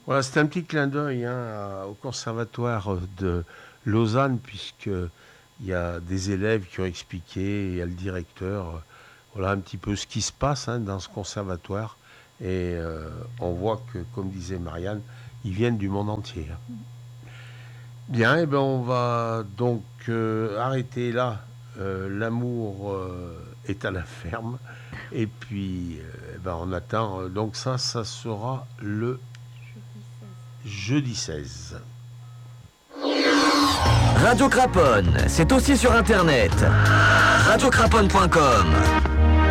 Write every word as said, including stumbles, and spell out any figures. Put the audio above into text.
Voilà, c'est un petit clin d'œil hein, au conservatoire de Lausanne, puisqu'il y a des élèves qui ont expliqué, et il y a le directeur, euh, voilà un petit peu ce qui se passe hein, dans ce conservatoire. Et euh, on voit que, comme disait Marianne, ils viennent du monde entier. Hein. Bien, et ben on va donc euh, arrêter là. Euh, l'amour euh, est à la ferme. Et puis, euh, eh ben on attend. euh, Donc ça, ça sera le jeudi seize. Radio Craponne, c'est aussi sur internet. radio craponne point com